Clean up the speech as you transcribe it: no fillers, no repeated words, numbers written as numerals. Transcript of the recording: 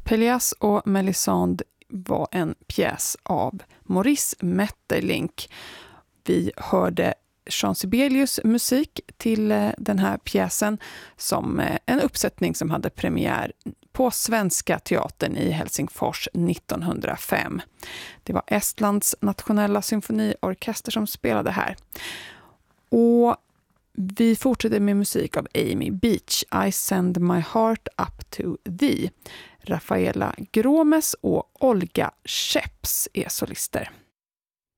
Pelléas och Mélisande var en pjäs av Maurice Maeterlinck. Vi hörde Jean Sibelius musik till den här pjäsen som en uppsättning som hade premiär på Svenska teatern i Helsingfors 1905. Det var Estlands nationella symfoniorkester som spelade här. Och vi fortsätter med musik av Amy Beach, I Send My Heart Up To Thee. Rafaela Gromes och Olga Scheps är solister.